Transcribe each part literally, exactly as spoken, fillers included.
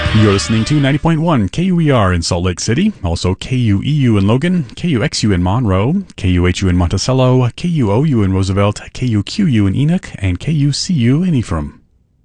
You're listening to ninety point one K U E R in Salt Lake City, also K U E U in Logan, K U X U in Monroe, K U H U in Monticello, K U O U in Roosevelt, K U Q U in Enoch, and K U C U in Ephraim.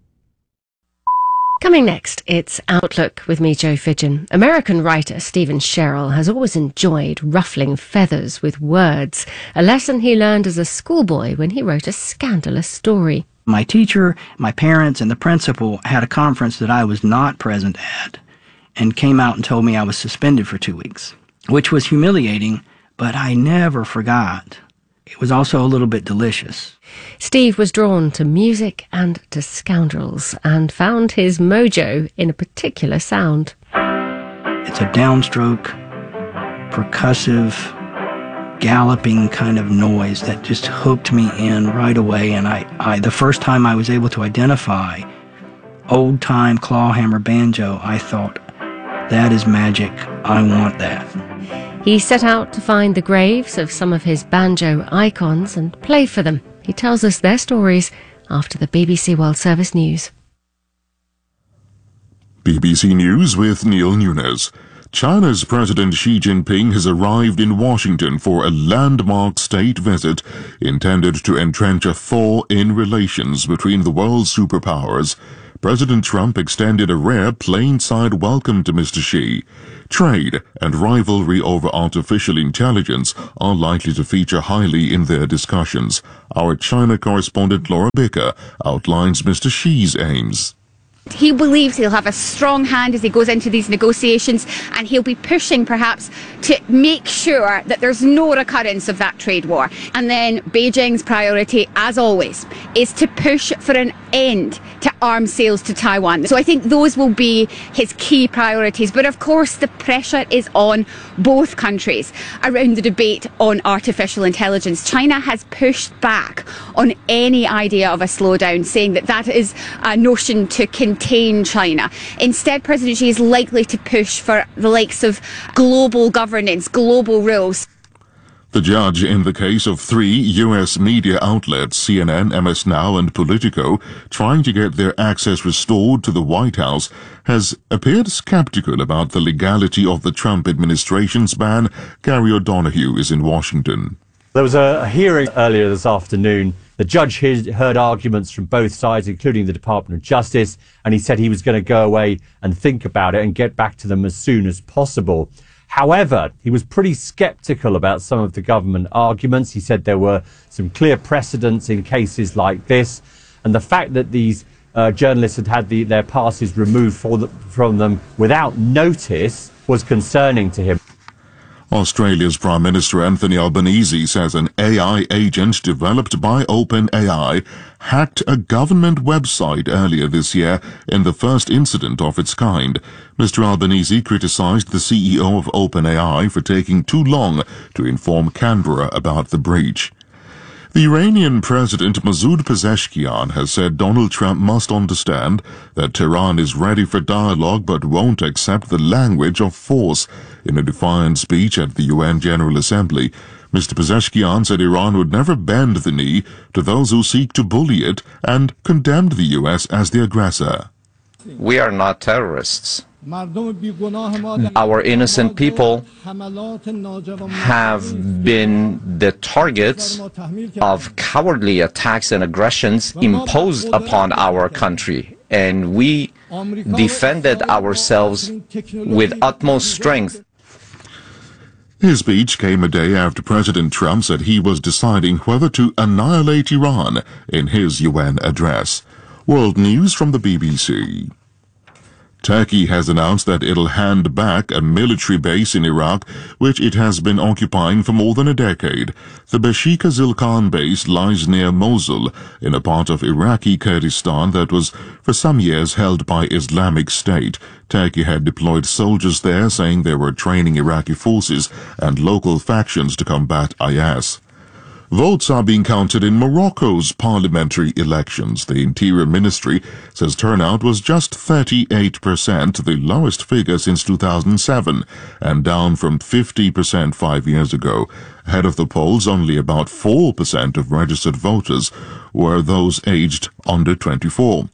Coming next, it's Outlook with me, Jo Fidgen. American writer Stephen Sherrill has always enjoyed ruffling feathers with words, a lesson he learned as a schoolboy when he wrote a scandalous story. My teacher, my parents, and the principal had a conference that I was not present at and came out and told me I was suspended for two weeks, which was humiliating, but I never forgot. It was also a little bit delicious. Steve was drawn to music and to scoundrels and found his mojo in a particular sound. It's a downstroke, percussive, galloping kind of noise that just hooked me in right away. And I, I the first time I was able to identify old-time clawhammer banjo, I thought, that is magic. I want that. He set out to find the graves of some of his banjo icons and play for them. He tells us their stories after the B B C World Service News. B B C News with Neil Nunes. China's President Xi Jinping has arrived in Washington for a landmark state visit intended to entrench a thaw in relations between the world's superpowers. President Trump extended a rare plain-side welcome to Mister Xi. Trade and rivalry over artificial intelligence are likely to feature highly in their discussions. Our China correspondent Laura Bicker outlines Mister Xi's aims. He believes he'll have a strong hand as he goes into these negotiations, and he'll be pushing perhaps to make sure that there's no recurrence of that trade war. And then Beijing's priority, as always, is to push for an end to arms sales to Taiwan. So I think those will be his key priorities. But of course, the pressure is on both countries around the debate on artificial intelligence. China has pushed back on any idea of a slowdown, saying that that is a notion to contain China. Instead, President Xi is likely to push for the likes of global governance, global rules. The judge in the case of three U S media outlets, C N N, M S Now, and Politico, trying to get their access restored to the White House, has appeared skeptical about the legality of the Trump administration's ban. Gary O'Donoghue is in Washington. There was a hearing earlier this afternoon. The judge heard arguments from both sides, including the Department of Justice, and he said he was going to go away and think about it and get back to them as soon as possible. However, he was pretty sceptical about some of the government arguments. He said there were some clear precedents in cases like this, and the fact that these uh, journalists had had the, their passes removed for the, from them without notice was concerning to him. Australia's Prime Minister Anthony Albanese says an A I agent developed by OpenAI hacked a government website earlier this year in the first incident of its kind. Mister Albanese criticized the C E O of OpenAI for taking too long to inform Canberra about the breach. The Iranian President Masoud Pezeshkian has said Donald Trump must understand that Tehran is ready for dialogue but won't accept the language of force. In a defiant speech at the U N General Assembly, Mister Pezeshkian said Iran would never bend the knee to those who seek to bully it and condemned the U S as the aggressor. We are not terrorists. Our innocent people have been the targets of cowardly attacks and aggressions imposed upon our country, and we defended ourselves with utmost strength. His speech came a day after President Trump said he was deciding whether to annihilate Iran in his U N address. World News from the B B C. Turkey has announced that it'll hand back a military base in Iraq, which it has been occupying for more than a decade. The Bashika Zilkan base lies near Mosul, in a part of Iraqi Kurdistan that was for some years held by Islamic State. Turkey had deployed soldiers there, saying they were training Iraqi forces and local factions to combat I S. Votes are being counted in Morocco's parliamentary elections. The Interior Ministry says turnout was just thirty-eight percent, the lowest figure since two thousand seven, and down from fifty percent five years ago. Ahead of the polls, only about four percent of registered voters were those aged under twenty-four.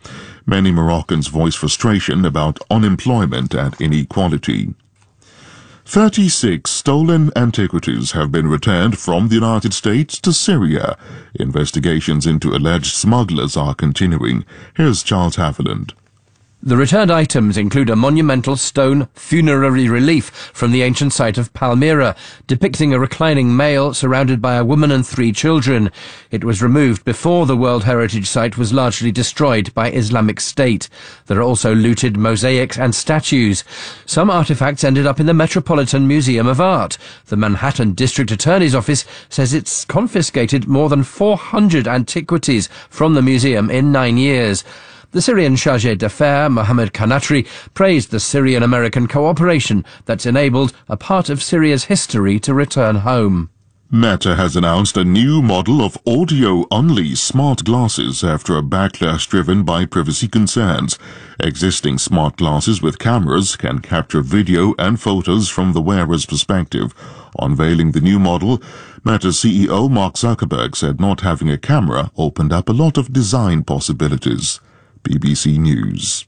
Many Moroccans voice frustration about unemployment and inequality. thirty-six stolen antiquities have been returned from the United States to Syria. Investigations into alleged smugglers are continuing. Here's Charles Haviland. The returned items include a monumental stone funerary relief from the ancient site of Palmyra, depicting a reclining male surrounded by a woman and three children. It was removed before the World Heritage Site was largely destroyed by Islamic State. There are also looted mosaics and statues. Some artifacts ended up in the Metropolitan Museum of Art. The Manhattan District Attorney's Office says it's confiscated more than four hundred antiquities from the museum in nine years. The Syrian Chargé d'Affaires, Mohammed Kanatri, praised the Syrian-American cooperation that's enabled a part of Syria's history to return home. Meta has announced a new model of audio-only smart glasses after a backlash driven by privacy concerns. Existing smart glasses with cameras can capture video and photos from the wearer's perspective. Unveiling the new model, Meta C E O Mark Zuckerberg said not having a camera opened up a lot of design possibilities. B B C News.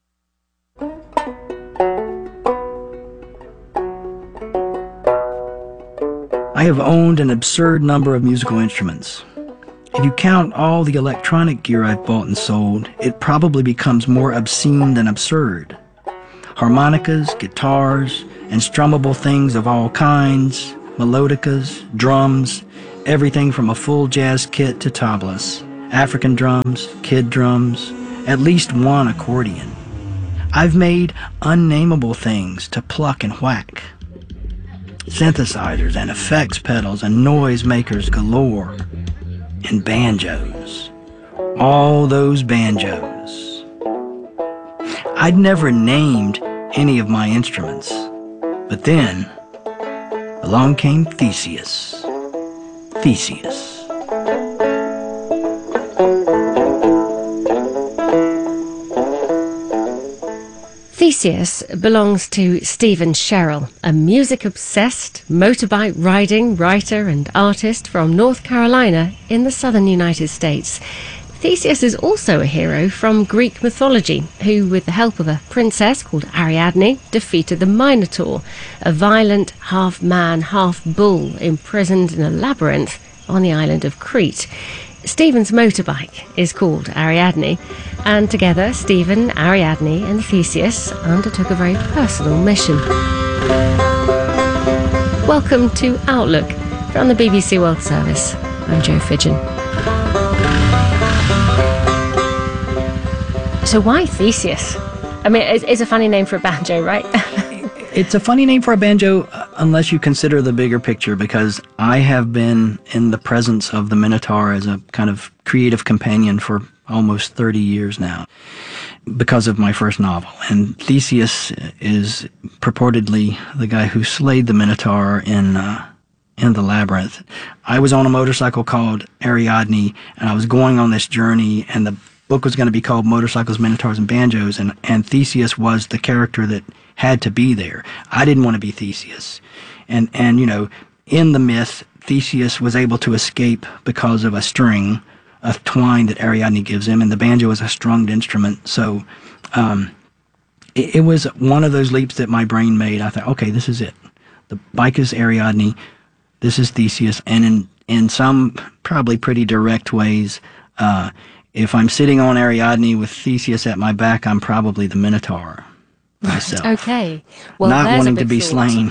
I have owned an absurd number of musical instruments. If you count all the electronic gear I've bought and sold, it probably becomes more obscene than absurd. Harmonicas, guitars, and strummable things of all kinds, melodicas, drums, everything from a full jazz kit to tablas, African drums, kid drums, at least one accordion. I've made unnameable things to pluck and whack. Synthesizers and effects pedals and noise makers galore. And banjos. All those banjos. I'd never named any of my instruments. But then, along came Theseus. Theseus. Theseus belongs to Stephen Sherrill, a music-obsessed, motorbike riding writer and artist from North Carolina in the southern United States. Theseus is also a hero from Greek mythology, who, with the help of a princess called Ariadne, defeated the Minotaur, a violent half-man, half-bull imprisoned in a labyrinth on the island of Crete. Stephen's motorbike is called Ariadne, and together Stephen, Ariadne and Theseus undertook a very personal mission. Welcome to Outlook from the B B C World Service. I'm Jo Fidgen. So why Theseus? I mean, it's, it's a funny name for a banjo, right? It's a funny name for a banjo uh, unless you consider the bigger picture, because I have been in the presence of the Minotaur as a kind of creative companion for almost thirty years now because of my first novel. And Theseus is purportedly the guy who slayed the Minotaur in uh, in the labyrinth. I was on a motorcycle called Ariadne, and I was going on this journey, and the book was going to be called Motorcycles, Minotaurs, and Banjos, and, and Theseus was the character that had to be there. I didn't want to be Theseus. And, and you know, in the myth, Theseus was able to escape because of a string of twine that Ariadne gives him, and the banjo is a strunged instrument. So um, it, it was one of those leaps that my brain made. I thought, okay, this is it. The bike is Ariadne, this is Theseus, and in, in some probably pretty direct ways, uh, if I'm sitting on Ariadne with Theseus at my back, I'm probably the Minotaur myself. Okay. Well, not wanting to be thought. slain.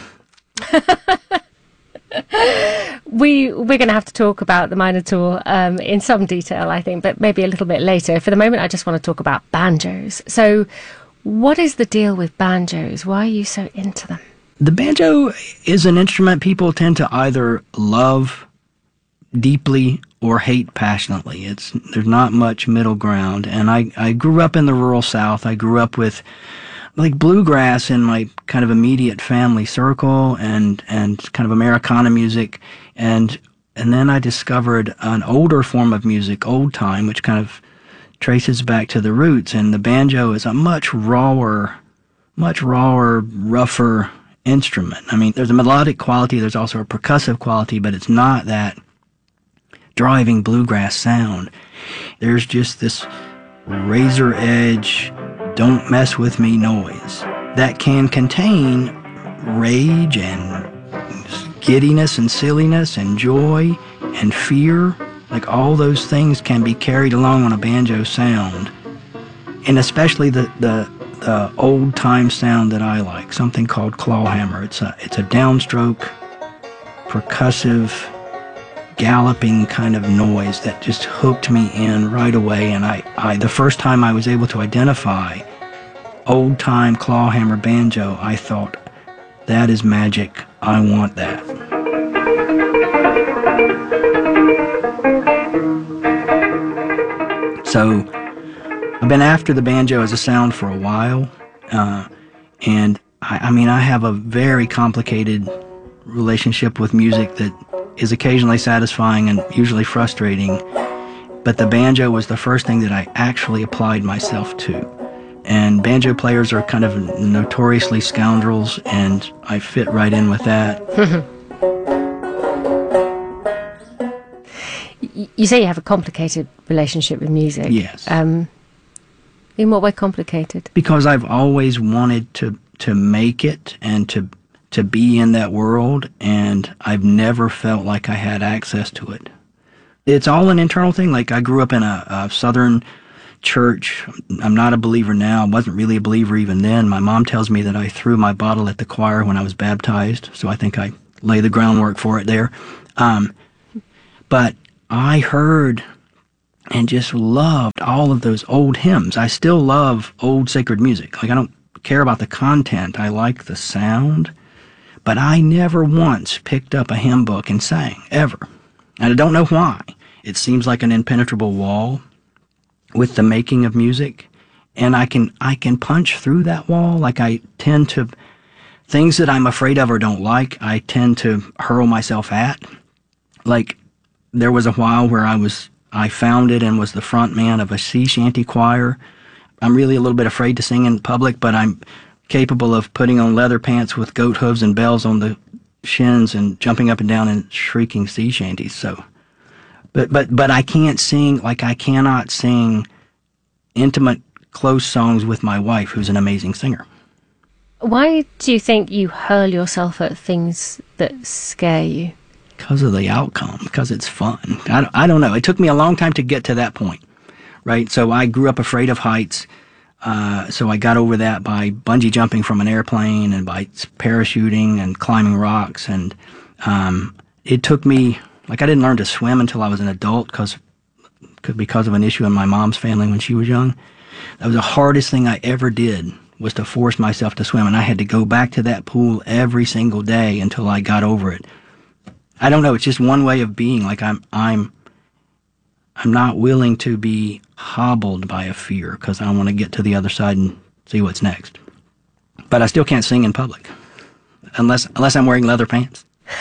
we we're going to have to talk about the Minotaur um, in some detail, I think, but maybe a little bit later. For the moment, I just want to talk about banjos. So, what is the deal with banjos? Why are you so into them? The banjo is an instrument people tend to either love deeply or hate passionately. It's there's not much middle ground. And I I grew up in the rural South. I grew up with like bluegrass in my kind of immediate family circle, and, and kind of Americana music, and and then I discovered an older form of music, old time, which kind of traces back to the roots, and the banjo is a much rawer, much rawer, rougher instrument. I mean, there's a melodic quality, there's also a percussive quality, but it's not that driving bluegrass sound. There's just this razor edge, don't mess with me noise that can contain rage and giddiness and silliness and joy and fear. Like, all those things can be carried along on a banjo sound. And especially the, the, the old-time sound that I like, something called clawhammer. It's a, it's a downstroke, percussive, galloping kind of noise that just hooked me in right away. And I, I the first time I was able to identify old-time clawhammer banjo, I thought, that is magic. I want that. So I've been after the banjo as a sound for a while, uh, and I, I mean, I have a very complicated relationship with music that is occasionally satisfying and usually frustrating, but the banjo was the first thing that I actually applied myself to. And banjo players are kind of notoriously scoundrels, and I fit right in with that. You say you have a complicated relationship with music. Yes. Um, in what way complicated? Because I've always wanted to, to make it and to to be in that world, and I've never felt like I had access to it. It's all an internal thing. Like, I grew up in a, a southern church. I'm not a believer now. I wasn't really a believer even then. My mom tells me that I threw my bottle at the choir when I was baptized, so I think I lay the groundwork for it there. Um, but I heard and just loved all of those old hymns. I still love old sacred music. Like, I don't care about the content. I like the sound. But I never once picked up a hymn book and sang, ever. And I don't know why. It seems like an impenetrable wall with the making of music. And I can I can punch through that wall. Like, I tend to, things that I'm afraid of or don't like, I tend to hurl myself at. Like, there was a while where I was, I founded and was the front man of a sea shanty choir. I'm really a little bit afraid to sing in public, but I'm capable of putting on leather pants with goat hooves and bells on the shins and jumping up and down and shrieking sea shanties. So, but but but I can't sing, like, I cannot sing intimate, close songs with my wife, who's an amazing singer. Why do you think you hurl yourself at things that scare you? Because of the outcome, because it's fun. I don't, I don't know. It took me a long time to get to that point, right? So I grew up afraid of heights. Uh, so I got over that by bungee jumping from an airplane and by parachuting and climbing rocks. And um, it took me, like, I didn't learn to swim until I was an adult because because of an issue in my mom's family when she was young. That was the hardest thing I ever did, was to force myself to swim. And I had to go back to that pool every single day until I got over it. I don't know. It's just one way of being. Like, I'm, I'm, I'm not willing to be hobbled by a fear because I want to get to the other side and see what's next. But I still can't sing in public unless unless I'm wearing leather pants.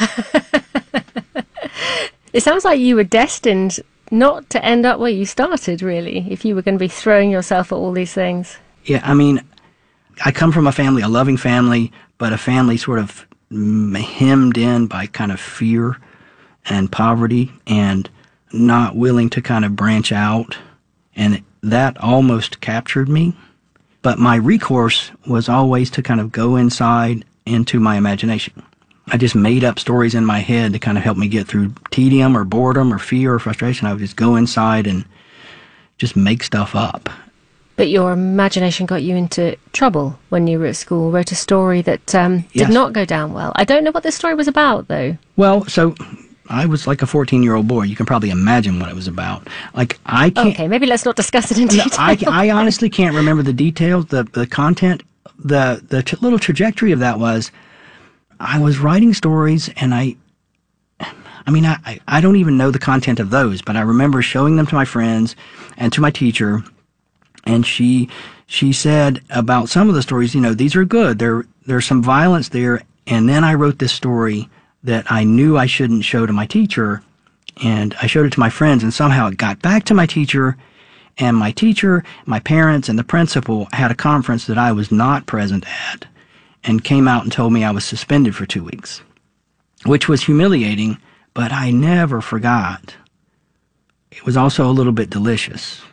It sounds like you were destined not to end up where you started, really, if you were going to be throwing yourself at all these things. Yeah, I mean, I come from a family, a loving family, but a family sort of hemmed in by kind of fear and poverty and not willing to kind of branch out. And that almost captured me. But my recourse was always to kind of go inside into my imagination. I just made up stories in my head to kind of help me get through tedium or boredom or fear or frustration. I would just go inside and just make stuff up. But your imagination got you into trouble when you were at school, wrote a story that um, did Yes. not go down well. I don't know what this story was about, though. Well, so I was like a fourteen-year-old boy. You can probably imagine what it was about. Like, I can't... Okay, maybe let's not discuss it in No, detail. I, I honestly can't remember the details, the, the content. The, the t- little trajectory of that was, I was writing stories, and I... I mean, I, I- I don't even know the content of those, but I remember showing them to my friends and to my teacher, and she she said about some of the stories, you know, these are good. There There's some violence there. And then I wrote this story that I knew I shouldn't show to my teacher, and I showed it to my friends, and somehow it got back to my teacher, and my teacher, my parents, and the principal had a conference that I was not present at, and came out and told me I was suspended for two weeks, which was humiliating, but I never forgot. It was also a little bit delicious.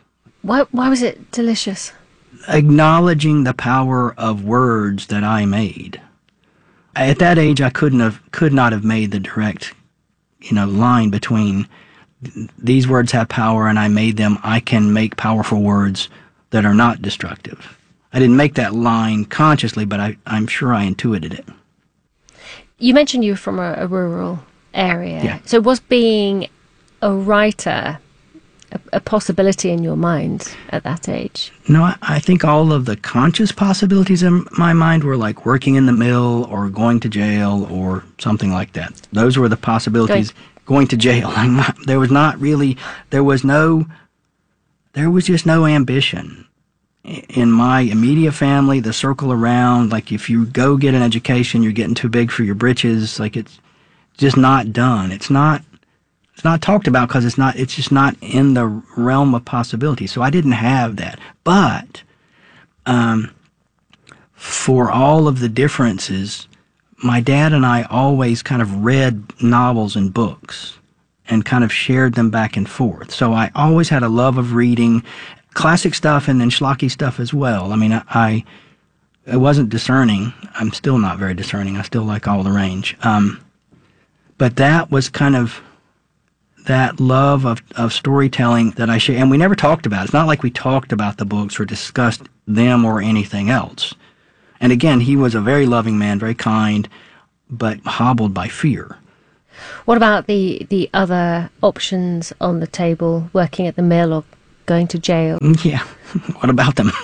Why, why was it delicious? Acknowledging the power of words that I made. At that age, I couldn't have, could not have made the direct, you know, line between these words have power and I made them. I can make powerful words that are not destructive. I didn't make that line consciously, but I, I'm sure I intuited it. You mentioned you were from a, a rural area. Yeah. So was being a writer a, a possibility in your mind at that age? No, I, I think all of the conscious possibilities in my mind were like working in the mill or going to jail or something like that. Those were the possibilities. Going, going to jail. There was not really, there was no, there was just no ambition. In my immediate family, the circle around, like if you go get an education, you're getting too big for your britches. Like it's just not done. It's not, it's not talked about because it's not, it's just not in the realm of possibility. So I didn't have that. But um, for all of the differences, my dad and I always kind of read novels and books and kind of shared them back and forth. So I always had a love of reading classic stuff and then schlocky stuff as well. I mean, I, I, I wasn't discerning. I'm still not very discerning. I still like all the range. Um, but that was kind of that love of, of storytelling that I share. And we never talked about it. It's not like we talked about the books or discussed them or anything else. And again, he was a very loving man, very kind, but hobbled by fear. What about the, the other options on the table, working at the mill or going to jail? Yeah, what about them?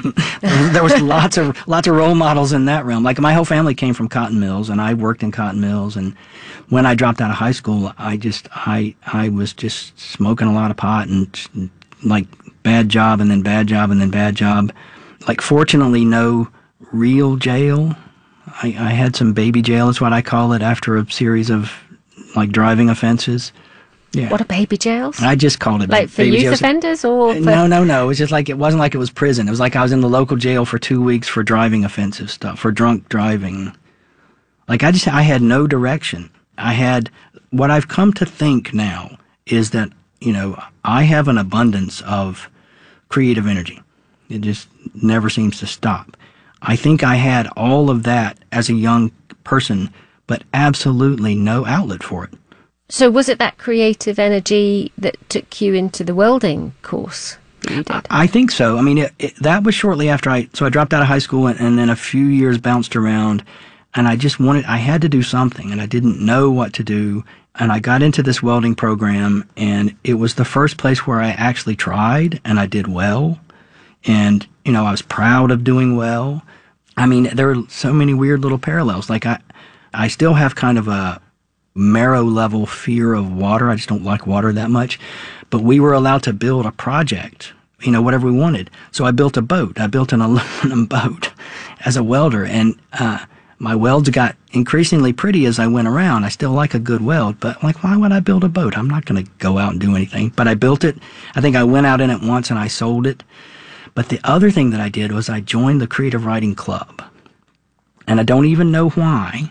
There was lots of lots of role models in that realm. Like my whole family came from cotton mills, and I worked in cotton mills. And when I dropped out of high school, I just I I was just smoking a lot of pot and like bad job and then bad job and then bad job. Like fortunately, no real jail. I, I had some baby jail, is what I call it, after a series of like driving offenses. Yeah. What are baby jails? I just called it like for baby youth jails. offenders or for... no, no, no. It was just like it wasn't like it was prison. It was like I was in the local jail for two weeks for driving offensive stuff, for drunk driving. Like I just I had no direction. I had what I've come to think now is that you know I have an abundance of creative energy. It just never seems to stop. I think I had all of that as a young person, but absolutely no outlet for it. So was it that creative energy that took you into the welding course that you did? I think so. I mean, it, it, that was shortly after I, so I dropped out of high school and, and then a few years bounced around and I just wanted, I had to do something and I didn't know what to do. And I got into this welding program and it was the first place where I actually tried and I did well. And, you know, I was proud of doing well. I mean, there are so many weird little parallels. Like I, I still have kind of a marrow level fear of water. I just don't like water that much. But we were allowed to build a project, you know, whatever we wanted. So I built a boat. I built an aluminum boat as a welder. And uh, my welds got increasingly pretty as I went around. I still like a good weld, but like, why would I build a boat? I'm not going to go out and do anything. But I built it. I think I went out in it once and I sold it. But the other thing that I did was I joined the Creative Writing Club. And I don't even know why.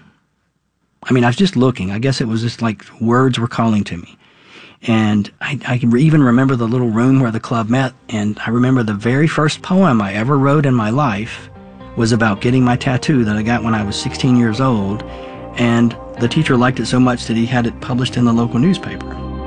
I mean, I was just looking. I guess it was just like words were calling to me. And I, I can even remember the little room where the club met. And I remember the very first poem I ever wrote in my life was about getting my tattoo that I got when I was sixteen years old. And the teacher liked it so much that he had it published in the local newspaper.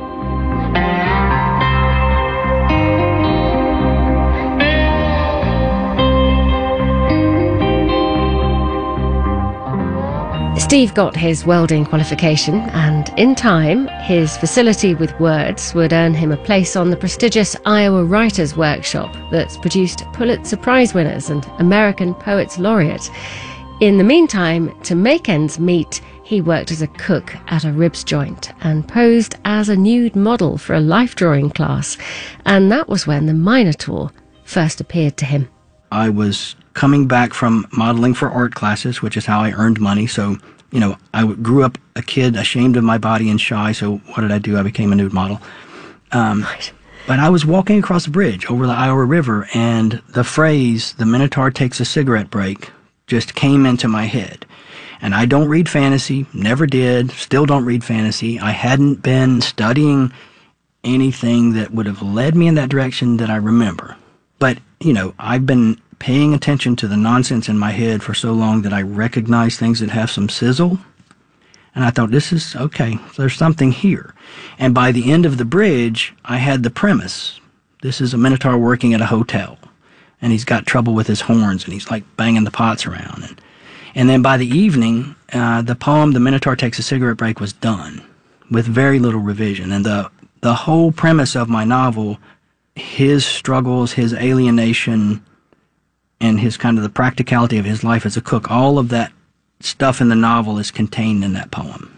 Steve got his welding qualification, and in time, his facility with words would earn him a place on the prestigious Iowa Writers' Workshop that's produced Pulitzer Prize winners and American Poets Laureate. In the meantime, to make ends meet, he worked as a cook at a ribs joint and posed as a nude model for a life drawing class, and that was when the Minotaur first appeared to him. I was coming back from modeling for art classes, which is how I earned money. So, you know, I grew up a kid ashamed of my body and shy. So what did I do? I became a nude model. Um, right. But I was walking across a bridge over the Iowa River, and the phrase, "the Minotaur takes a cigarette break," just came into my head. And I don't read fantasy, never did, still don't read fantasy. I hadn't been studying anything that would have led me in that direction that I remember. But, you know, I've been paying attention to the nonsense in my head for so long that I recognize things that have some sizzle. And I thought, this is, okay, there's something here. And by the end of the bridge, I had the premise. This is a Minotaur working at a hotel. And he's got trouble with his horns, and he's like banging the pots around. And, and then by the evening, uh, the poem, The Minotaur Takes a Cigarette Break, was done with very little revision. And the, the whole premise of my novel, his struggles, his alienation, and his kind of the practicality of his life as a cook, all of that stuff in the novel is contained in that poem.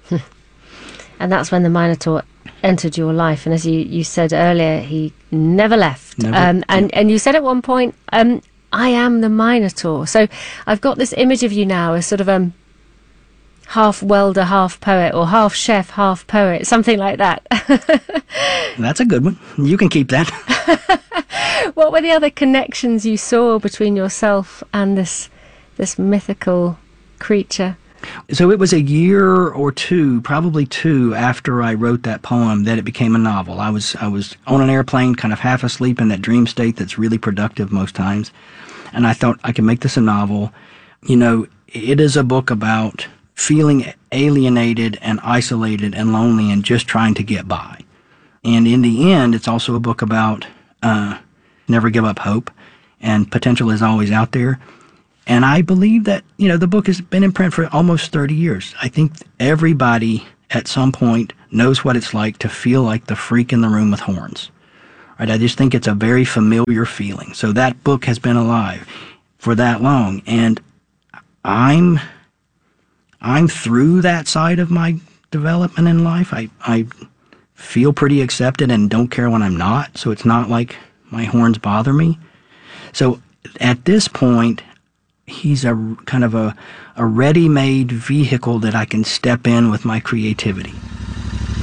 And that's when the Minotaur entered your life. And as you, you said earlier, he never left. Never, um, and, yeah. and you said at one point, um, I am the Minotaur. So I've got this image of you now as sort of um, half welder, half poet, or half chef, half poet, something like that. That's a good one. You can keep that. What were the other connections you saw between yourself and this this mythical creature? So it was a year or two, probably two, after I wrote that poem that it became a novel. I was I was on an airplane, kind of half asleep in that dream state that's really productive most times. And I thought I could make this a novel. You know, it is a book about feeling alienated and isolated and lonely and just trying to get by. And in the end, it's also a book about uh, never give up hope, and potential is always out there. And I believe that, you know, the book has been in print for almost thirty years. I think everybody at some point knows what it's like to feel like the freak in the room with horns. Right? I just think it's a very familiar feeling. So that book has been alive for that long. And I'm I'm through that side of my development in life. I, I feel pretty accepted and don't care when I'm not. So it's not like my horns bother me. So at this point, he's a kind of a, a ready-made vehicle that I can step in with my creativity.